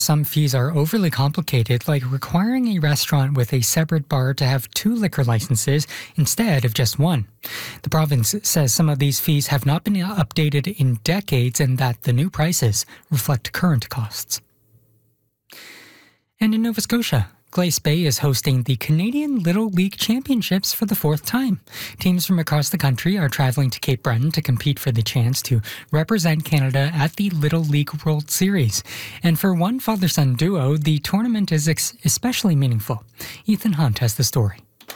Some fees are overly complicated, like requiring a restaurant with a separate bar to have 2 liquor licenses instead of just 1. The province says some of these fees have not been updated in decades and that the new prices reflect current costs. And in Nova Scotia, Glace Bay is hosting the Canadian Little League Championships for the 4th time. Teams from across the country are traveling to Cape Breton to compete for the chance to represent Canada at the Little League World Series. And for one father-son duo, the tournament is especially meaningful. Ethan Hunt has the story.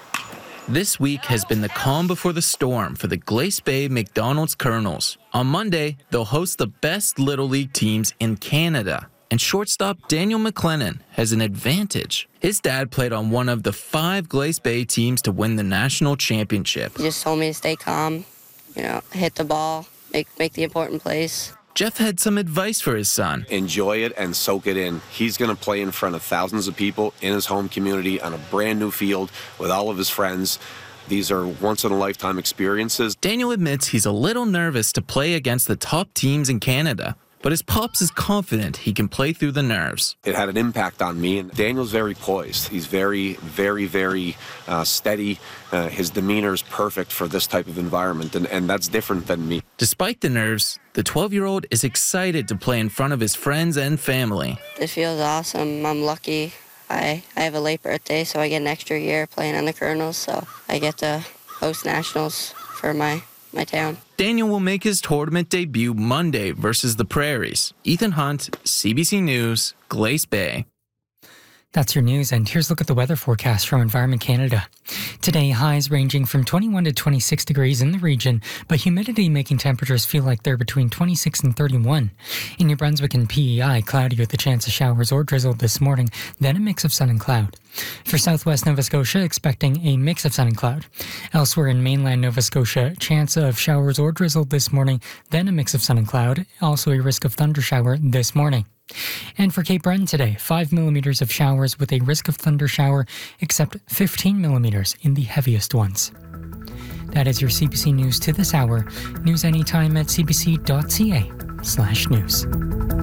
This week has been the calm before the storm for the Glace Bay McDonald's Colonels. On Monday, they'll host the best Little League teams in Canada. And shortstop Daniel McLennan has an advantage. His dad played on one of the 5 Glace Bay teams to win the national championship. He just told me to stay calm, hit the ball, make the important plays. Jeff had some advice for his son. Enjoy it and soak it in. He's going to play in front of thousands of people in his home community on a brand new field with all of his friends. These are once-in-a-lifetime experiences. Daniel admits he's a little nervous to play against the top teams in Canada. But his pops is confident he can play through the nerves. It had an impact on me, and Daniel's very poised. He's very, very, very steady. His demeanor is perfect for this type of environment, and that's different than me. Despite the nerves, the 12-year-old is excited to play in front of his friends and family. It feels awesome. I'm lucky. I have a late birthday, so I get an extra year playing on the Colonels, so I get to host nationals for my town. Daniel will make his tournament debut Monday versus the Prairies. Ethan Hunt, CBC News, Glace Bay. That's your news, and here's a look at the weather forecast from Environment Canada. Today, highs ranging from 21 to 26 degrees in the region, but humidity making temperatures feel like they're between 26 and 31. In New Brunswick and PEI, cloudy with a chance of showers or drizzle this morning, then a mix of sun and cloud. For southwest Nova Scotia, expecting a mix of sun and cloud. Elsewhere in mainland Nova Scotia, chance of showers or drizzle this morning, then a mix of sun and cloud, also a risk of thunder shower this morning. And for Cape Breton today, 5 millimeters of showers with a risk of thunder shower, except 15 millimeters in the heaviest ones. That is your CBC News to this hour. News anytime at cbc.ca/news.